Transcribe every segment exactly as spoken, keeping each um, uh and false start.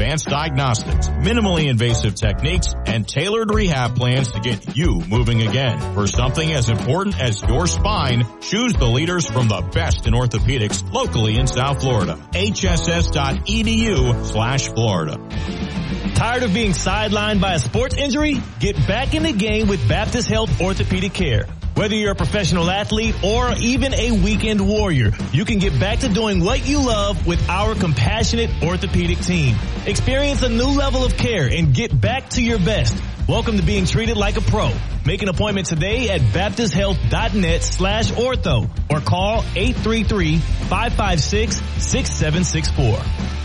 advanced diagnostics, minimally invasive techniques, and tailored rehab plans to get you moving again. For something as important as your spine, choose the leaders from the best in orthopedics locally in South Florida. H S S dot E D U slash Florida. Tired of being sidelined by a sports injury? Get back in the game with Baptist Health Orthopedic Care. Whether you're a professional athlete or even a weekend warrior, you can get back to doing what you love with our compassionate orthopedic team. Experience a new level of care and get back to your best. Welcome to being treated like a pro. Make an appointment today at baptist health dot net slash ortho or call eight three three, five five six, six seven six four.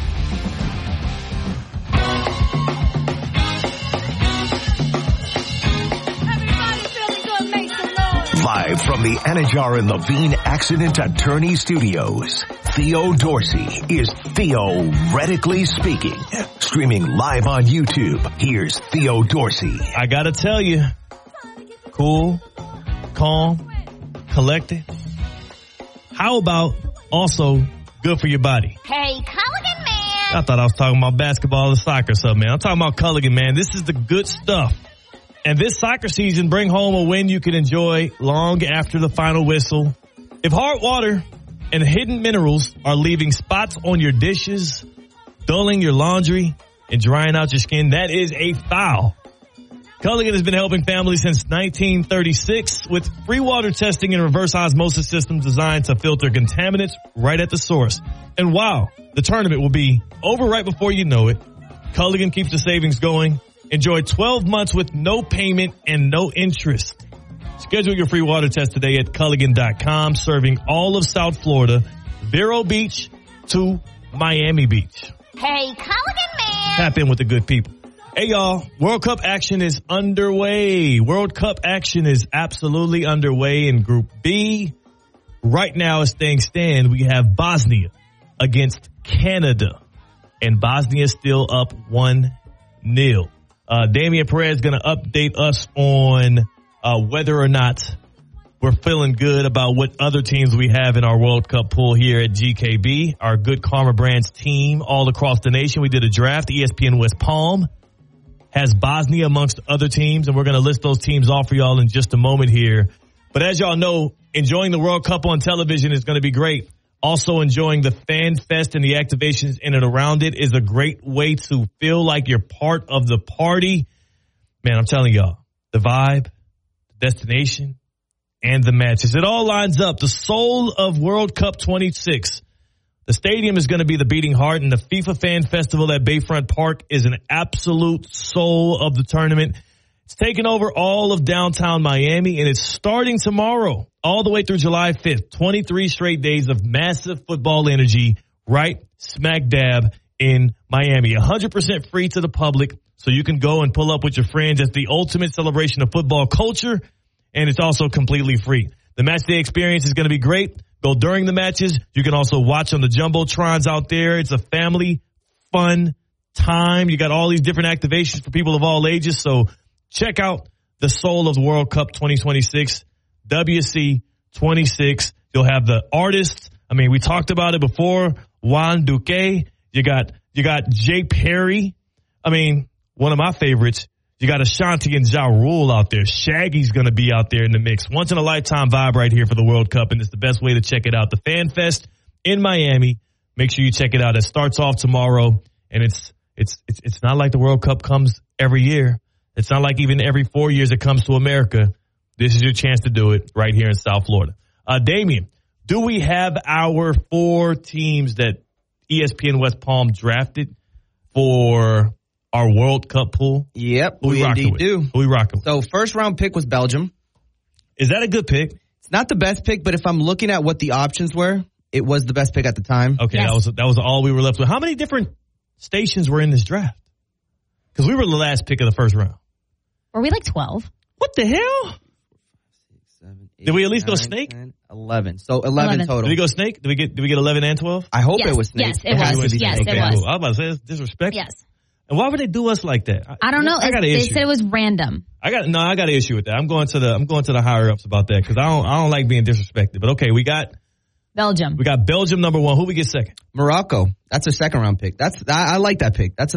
Live from the Anajar and Levine Accident Attorney Studios, Theo Dorsey is theoretically speaking. Streaming live on YouTube, here's Theo Dorsey. I gotta tell you, cool, calm, collected. How about also good for your body? Hey, Culligan man! I thought I was talking about basketball or soccer or something, man. I'm talking about Culligan, man. This is the good stuff. And this soccer season, bring home a win you can enjoy long after the final whistle. If hard water and hidden minerals are leaving spots on your dishes, dulling your laundry, and drying out your skin, that is a foul. Culligan has been helping families since nineteen thirty-six with free water testing and reverse osmosis systems designed to filter contaminants right at the source. And wow, the tournament will be over right before you know it. Culligan keeps the savings going. Enjoy twelve months with no payment and no interest. Schedule your free water test today at Culligan dot com, serving all of South Florida, Vero Beach to Miami Beach. Hey, Culligan man! Tap in with the good people. Hey, y'all, World Cup action is underway. World Cup action is absolutely underway in Group B. Right now, as things stand, we have Bosnia against Canada, and Bosnia is still up one nil. Uh, Damian Perez is going to update us on uh, whether or not we're feeling good about what other teams we have in our World Cup pool here at G K B, our Good Karma Brands team all across the nation. We did a draft. E S P N West Palm has Bosnia amongst other teams, and we're going to list those teams off for y'all in just a moment here. But as y'all know, enjoying the World Cup on television is going to be great. Also enjoying the Fan Fest and the activations in and around it is a great way to feel like you're part of the party. Man, I'm telling y'all, the vibe, the destination, and the matches. It all lines up. The soul of World Cup twenty-six. The stadium is going to be the beating heart, and the FIFA Fan Festival at Bayfront Park is an absolute soul of the tournament. It's taking over all of downtown Miami, and it's starting tomorrow all the way through July fifth. twenty-three straight days of massive football energy right smack dab in Miami. one hundred percent free to the public, so you can go and pull up with your friends. It's the ultimate celebration of football culture, and it's also completely free. The match day experience is going to be great. Go during the matches. You can also watch on the Jumbotrons out there. It's a family fun time. You got all these different activations for people of all ages, so check out the soul of the World Cup twenty twenty-six, W C twenty-six. You'll have the artists. I mean, we talked about it before. Juan Duque. You got, you got Jay Perry. I mean, one of my favorites. You got Ashanti and Ja Rule out there. Shaggy's going to be out there in the mix. Once in a lifetime vibe right here for the World Cup, and it's the best way to check it out. The Fan Fest in Miami. Make sure you check it out. It starts off tomorrow, and it's, it's, it's, it's not like the World Cup comes every year. It's not like even every four years it comes to America. This is your chance to do it right here in South Florida. Uh, Damian, do we have our four teams that E S P N West Palm drafted for our World Cup pool? Yep, Who we, we indeed with? do. Who we rocking with? So first round pick was Belgium. Is that a good pick? It's not the best pick, but if I'm looking at what the options were, it was the best pick at the time. Okay, yes. that was that was all we were left with. How many different stations were in this draft? Because we were the last pick of the first round. Were we like twelve? What the hell? Six, seven, eight, did we at least nine, go snake? ten, eleven. So eleven, eleven total. Did we go snake? Did we get did we get eleven and twelve? I hope yes, it was snake. Yes, it was. was. Yes, okay, it was. cool. I was about to say it's disrespect. Yes. And why would they do us like that? I don't know. I got an they issue. said it was random. I got no. I got an issue with that. I'm going to the. I'm going to the higher ups about that because I don't. I don't like being disrespected. But okay, we got Belgium. We got Belgium number one. Who we get second? Morocco. That's a second round pick. That's I, I like that pick. That's a